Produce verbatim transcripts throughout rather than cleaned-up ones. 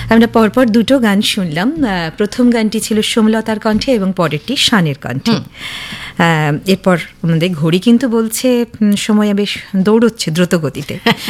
আমরা পরপর দুটো গান শুনলাম। প্রথম গানটি ছিল সোমলতার কণ্ঠে এবং পরেরটি শানের কণ্ঠে। এরপর আমাদের ঘড়ি কিন্তু বলছে সময় বেশ দৌড়চ্ছে দ্রুত গতিতে।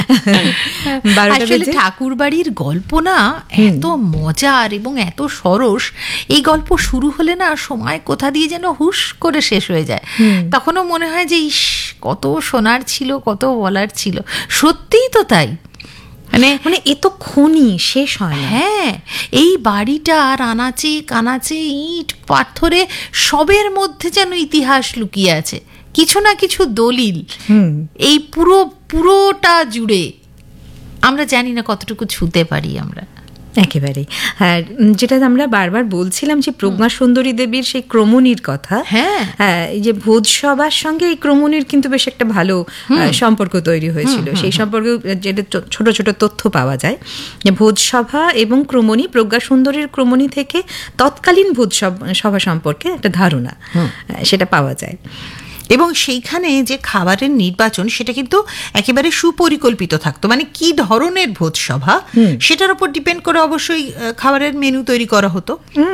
ঠাকুর বাড়ির গল্প না এত মজার এবং এত সরস, এই গল্প শুরু হলে না সময় কোথা দিয়ে যেন হুশ করে শেষ হয়ে যায়। তখনও মনে হয় যে ইস, কত শোনার ছিল, কত বলার ছিল। সত্যিই তো তাই, মানে মানে এতক্ষণই শেষ হয় না। হ্যাঁ, এই বাড়িটা আনাচে কানাচে ইট পাথরে সবের মধ্যে যেন ইতিহাস লুকিয়ে আছে, কিছু না কিছু দলিল এই পুরো পুরোটা জুড়ে। আমরা জানি না কতটুকু ছুঁতে পারি আমরা। একেবারে। আর যেটা আমরা বারবার বলছিলাম যে প্রজ্ঞা সুন্দরী দেবীর সেই ক্রমণীর কথা, হ্যাঁ, এই যে ভোজসভার সঙ্গে এই ক্রমণীর কিন্তু বেশ একটা ভালো সম্পর্ক তৈরি হয়েছিল। সেই সম্পর্কে যেটা ছোট ছোট তথ্য পাওয়া যায় যে ভোজসভা এবং ক্রমণী, প্রজ্ঞা সুন্দরীর ক্রমণী থেকে তৎকালীন ভোজসভা সম্পর্কে একটা ধারণা সেটা পাওয়া যায়। এবং সেইখানে যে খাবারের নির্বাচন সেটা কিন্তু একেবারে সুপরিকল্পিত থাকতো, মানে কি ধরনের ভোজসভা সেটার উপর ডিপেন্ড করে অবশ্যই খাবারের মেনু তৈরি করা হতো।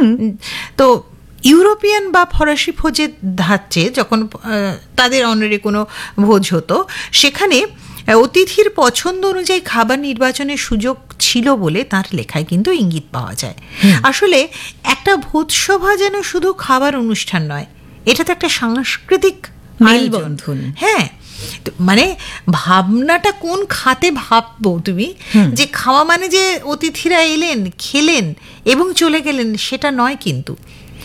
তো ইউরোপিয়ান বা ফরাসি ভোজের ধাঁচে যখন তাদের অনারে কোনো ভোজ হতো, সেখানে অতিথির পছন্দ অনুযায়ী খাবার নির্বাচনের সুযোগ ছিল বলে তার লেখায় কিন্তু ইঙ্গিত পাওয়া যায়। আসলে একটা ভোজসভা যেন শুধু খাবার অনুষ্ঠান নয়, এটা তো একটা সাংস্কৃতিক মেলবন্ধন। হ্যাঁ, মানে ভাবনাটা কোন খাতে ভাববো তুমি, যে খাওয়া মানে যে অতিথিরা এলেন, খেলেন এবং চলে গেলেন সেটা নয়। কিন্তু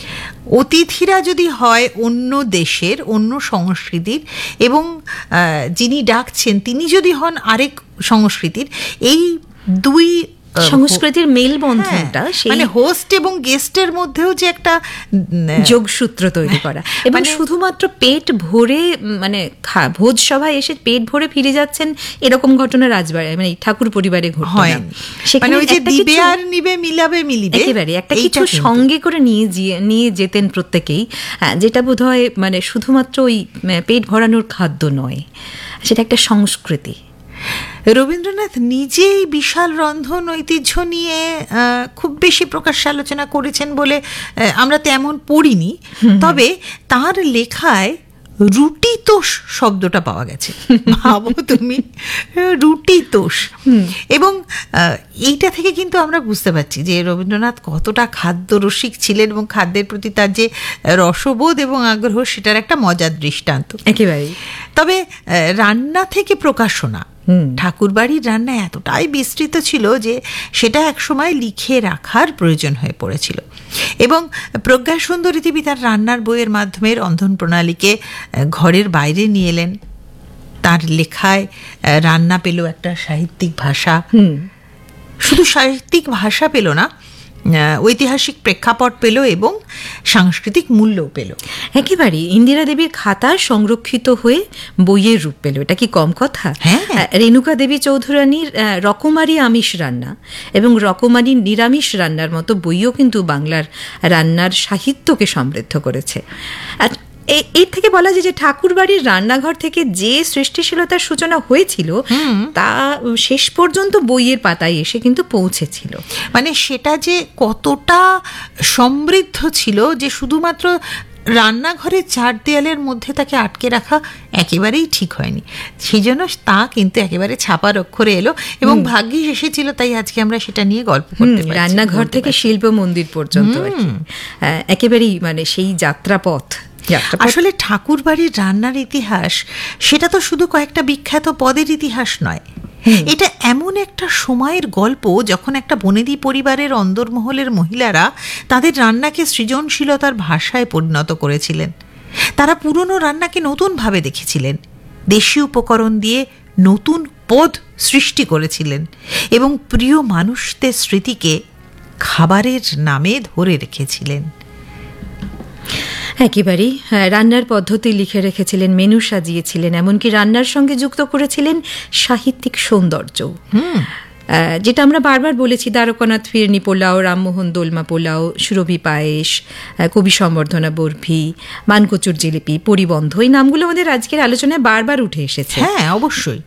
অতিথিরা যদি হয় অন্য দেশের, অন্য সংস্কৃতির, এবং যিনি ডাকছেন তিনি যদি হন আরেক সংস্কৃতির, এই দুই সংস্কৃতির মেলবন্ধনটা, মানে হোস্ট এবং গেস্টের মধ্যেও যে একটা যোগসূত্র তৈরি করা, এবং শুধুমাত্র পেট ভরে মানে ভোজ সভায় এসে পেট ভরে ফিরে যাচ্ছেন এরকম ঘটনা রাজবাড়ি মানে ঠাকুর পরিবারে ঘটে না। সেখানে ওই যে দিবে আর নিবে, মিলাবে মিলিবে, একেবারে একটা কিছু সঙ্গে করে নিয়ে নিয়ে যেতেন প্রত্যেকেই, যেটা বোধহয় মানে শুধুমাত্র ওই পেট ভরানোর খাদ্য নয়, সেটা একটা সংস্কৃতি। রবীন্দ্রনাথ নিজেই বিশাল রন্ধন ঐতিহ্য নিয়ে খুব বেশি প্রকাশ্য আলোচনা করেছেন বলে আমরা তেমন পড়িনি, তবে তার লেখায় রুটি তোষ শব্দটা পাওয়া গেছে। ভাবো তুমি, রুটি তোষ। এবং এইটা থেকে কিন্তু আমরা বুঝতে পারছি যে রবীন্দ্রনাথ কতটা খাদ্য রসিক ছিলেন এবং খাদ্যের প্রতি তার যে রসবোধ এবং আগ্রহ সেটার একটা মজার দৃষ্টান্ত। একেবারেই। তবে রান্না থেকে প্রকাশনা, ঠাকুরবাড়ির রান্না এতটাই বিস্তৃত ছিল যে সেটা একসময় লিখে রাখার প্রয়োজন হয়ে পড়েছিল। এবং প্রজ্ঞা সুন্দরী দেবী তার রান্নার বইয়ের মাধ্যমে রন্ধন প্রণালীকে ঘরের বাইরে নিয়ে এলেন। তার লেখায় রান্না পেল একটা সাহিত্যিক ভাষা, শুধু সাহিত্যিক ভাষা পেল না, ঐতিহাসিক প্রেক্ষাপট পেল এবং সাংস্কৃতিক মূল্যও পেল। একেবারে ইন্দিরা দেবীর খাতা সংরক্ষিত হয়ে বইয়ের রূপ পেল, এটা কি কম কথা? রেণুকা দেবী চৌধুরানীর রকমারি আমিষ রান্না এবং রকমারি নিরামিষ রান্নার মতো বইও কিন্তু বাংলার রান্নার সাহিত্যকে সমৃদ্ধ করেছে। এর থেকে বলা যায় যে ঠাকুর বাড়ির রান্নাঘর থেকে যে সৃষ্টিশীলতার সূচনা হয়েছিল তা শেষ পর্যন্ত বইয়ের পাতায় এসে কিন্তু পৌঁছেছিল। মানে সেটা যে কতটা সমৃদ্ধ ছিল যে শুধুমাত্র রান্নাঘরের চার দেয়ালের মধ্যে তাকে আটকে রাখা একেবারেই ঠিক হয়নি। সেই জন্য তা কিন্তু একেবারে ছাপার অক্ষরে এলো এবং ভাগ্যিস এসেছিল, তাই আজকে আমরা সেটা নিয়ে গল্প করতে পারি। রান্নাঘর থেকে শিল্প মন্দির পর্যন্ত একেবারেই মানে সেই যাত্রাপথ। আসলে ঠাকুর বাড়ির রান্নার ইতিহাস সেটা তো শুধু কয়েকটা বিখ্যাত পদের ইতিহাস নয়, এটা এমন একটা সময়ের গল্প যখন একটা বনেদি পরিবারের অন্দরমহলের মহিলারা তাদের রান্নাকে সৃজনশীলতার ভাষায় পরিণত করেছিলেন। তারা পুরনো রান্নাকে নতুনভাবে দেখেছিলেন, দেশীয় উপকরণ দিয়ে নতুন পদ সৃষ্টি করেছিলেন এবং প্রিয় মানুষদের স্মৃতিকে খাবারের নামে ধরে রেখেছিলেন। একেবারেই রান্নার পদ্ধতি লিখে রেখেছিলেন, মেনু সাজিয়েছিলেন, এমনকি রান্নার সঙ্গে যুক্ত করেছিলেন সাহিত্যিক সৌন্দর্য, যেটা আমরা বারবার বলেছি। দ্বারকানাথ ফিরনি পোলাও, রামমোহন দোলমা পোলাও, সুরভি পায়েস, কবি সম্বর্ধনা বরফি, মানকচুর জিলিপি, পরিবন্ধ, এই নামগুলো আমাদের আজকের আলোচনায় বারবার উঠে এসেছে। হ্যাঁ, অবশ্যই।